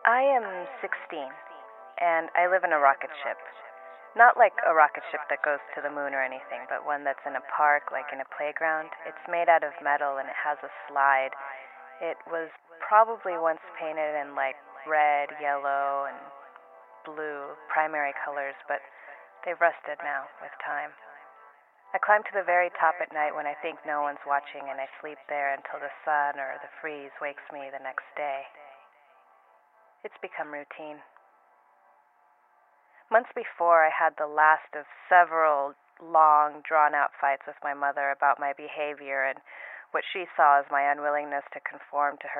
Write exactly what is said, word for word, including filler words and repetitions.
I am sixteen, and I live in a rocket ship. Not like a rocket ship that goes to the moon or anything, but one that's in a park, like in a playground. It's made out of metal and it has a slide. It was probably once painted in like red, yellow, and blue, primary colors, but they've rusted now with time. I climb to the very top at night when I think no one's watching, and I sleep there until the sun or the freeze wakes me the next day. It's become routine. Months before, I had the last of several long, drawn-out fights with my mother about my behavior and what she saw as my unwillingness to conform to her